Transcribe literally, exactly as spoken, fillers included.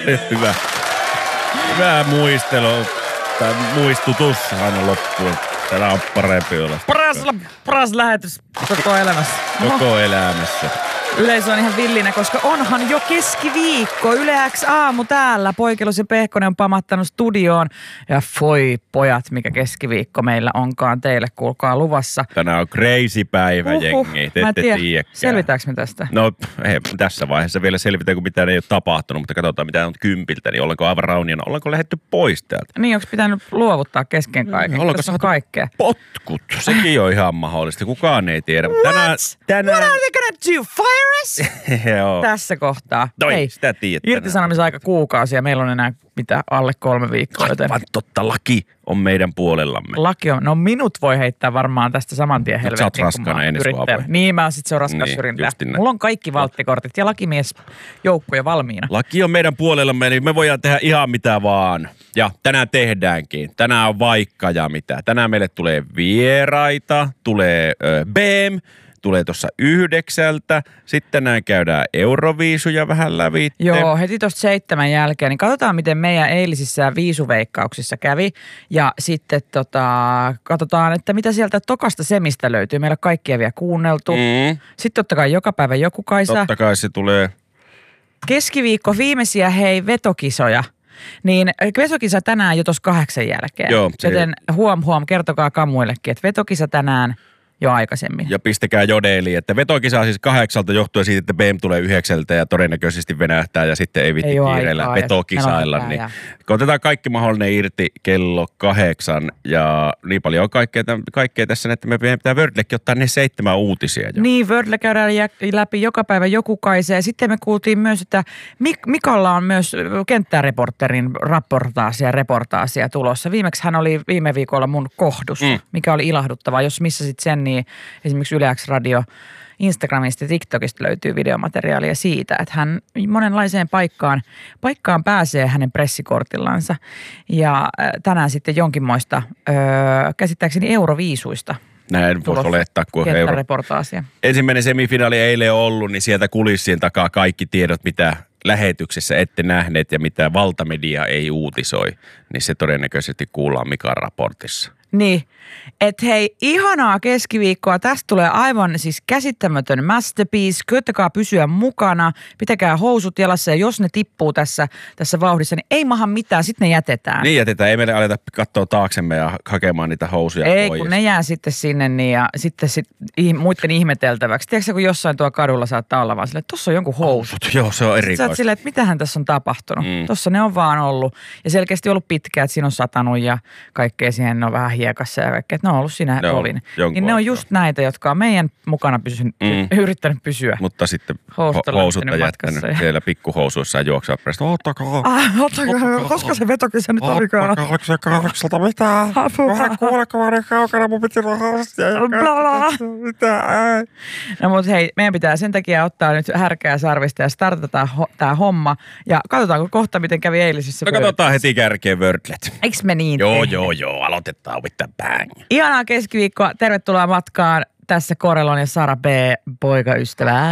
Hyvä. Hyvä muistelu. Tai muistutus aina loppuun. Tänään on parempi olla. Paras, paras lähetys koko elämässä. Koko elämässä. Yleisö on ihan villinä, koska onhan jo keskiviikko. Yle X aamu täällä. Poikelus ja Pehkonen on pamattanut studioon. Ja voi pojat, mikä keskiviikko meillä onkaan teille, kuulkaa luvassa. Tänään on crazy päivä, uhuh, jengi. Te ette tiedäkään. Selvitäänkö me tästä? No ei, tässä vaiheessa vielä selvitään, kun mitään ei ole tapahtunut, mutta katsotaan mitä on kympiltä. Niin ollaanko aivan rauniana, ollaanko lähdetty pois täältä? Niin, onko pitänyt luovuttaa kesken kaiken? Ollaanko saatu kaikkea? Potkut? Sekin on ihan mahdollista. Kukaan ei tiedä. Tänään, tänään... What are they gonna do? Fire us? Tässä kohtaa. Noi, Hei, sitä tiedät. irtisanomisaika kuukausia. Meillä on enää mitä alle kolme viikkoa. Joten... Aivan totta, laki on meidän puolellamme. Laki on. No minut voi heittää varmaan tästä saman tien helvettiin. Sä oot raskaana ensi vuonna. Niin, mä sit se on raskas syrjintää. Niin, mulla on kaikki valttikortit ja lakimies joukkoja valmiina. Laki on meidän puolellamme, eli me voidaan tehdä ihan mitä vaan. Ja tänään tehdäänkin. Tänään on vaikka ja mitä. Tänään meille tulee vieraita, tulee ö, B M, tulee tuossa yhdeksältä. Sitten näin käydään Euroviisuja vähän läpi. Joo, heti tuosta seitsemän jälkeen. Niin katsotaan, miten meidän eilisissä viisuveikkauksissa kävi. Ja sitten tota, katsotaan, että mitä sieltä tokasta semistä löytyy. Meillä on kaikkia vielä kuunneltu. Mm. Sitten totta kai joka päivä joku Kaisa. Totta kai se tulee. Keskiviikko viimeisiä hei vetokisoja. Niin vetokisa tänään jo tuossa kahdeksan jälkeen. Joo, se... Joten huom huom, kertokaa kamuillekin, että vetokisa tänään jo aikaisemmin. Ja pistäkää jodeliin, että vetokisa siis kahdeksalta johtuen siitä, että B M tulee yhdeksältä ja todennäköisesti venähtää ja sitten ei vitti kiireellä vetokisailla. Niin otetaan kaikki mahdollinen irti kello kahdeksan ja niin paljon on kaikkea, kaikkea tässä, että me pitää Wordlekin ottaa ne seitsemän uutisia jo. Niin, Wordle käydään läpi joka päivä joku Kaisa ja sitten me kuultiin myös, että Mik- Mikalla on myös kenttäreporterin raportaasia ja reportaasia tulossa. Viimeksi hän oli viime viikolla mun kohdussa, mm. mikä oli ilahduttavaa. Jos missasit sen, niin esimerkiksi Yle X Radio Instagramista ja TikTokista löytyy videomateriaalia siitä, että hän monenlaiseen paikkaan, paikkaan pääsee hänen pressikortillansa. Ja tänään sitten jonkinmoista, öö, käsittääkseni Euroviisuista. Näin voisi olettaa, kun Euro... ensimmäinen semifinaali eilen on ollut, niin sieltä kulissien takaa kaikki tiedot, mitä lähetyksessä ette nähneet ja mitä valtamedia ei uutisoi, niin se todennäköisesti kuullaan Mikan raportissa. Niin, että hei, ihanaa keskiviikkoa. Tästä tulee aivan siis käsittämätön masterpiece. Koittakaa pysyä mukana, pitäkää housut jalassa ja jos ne tippuu tässä, tässä vauhdissa, niin ei maha mitään, sitten ne jätetään. Niin jätetään, ei meille aleta katsoa taaksemme ja hakemaan niitä housuja ei, pois. Ei, kun ne jää sitten sinne niin ja sitten sit, muiden ihmeteltäväksi. Tiedätkö, kun jossain tuo kadulla saattaa olla vaan silleen, että tossa on jonkun housut. Oh, joo, se on erikoista. Sä oot silleen, että mitähän tässä on tapahtunut. Mm. Tossa ne on vaan ollut ja selkeästi ollut pitkään, että siinä on satanut ja kaikkea siihen on vähän hiekassa ja kaikkea. Että ne on ollut siinä no, olin. Niin ne on just näitä, jotka on meidän mukana pysyn, mm. yrittänyt pysyä. Mutta sitten ho- housutta jättänyt ja siellä pikkuhousuissaan juoksaa päästä. Ottakaa. Ah, ottakaa. Koska se vetokisa nyt olikaan? Ottakaa, se kahdeksalta mitään. Vähän kuulekaan niin kaukana, mun piti olla haustia. Mitään. No mutta hei, meidän pitää sen takia ottaa nyt härkää sarvista ja startataan ho- tää homma. Ja katsotaanko kohta, miten kävi eilisissä. No katsotaan heti kärkeen Wordlet. Eiks me niin Joo, tehdä? joo, joo. Aloitetaan with the bang. Ihanaa keskiviikkoa. Tervetuloa matkaan. Tässä Korelon ja Sara B. poikaystävää.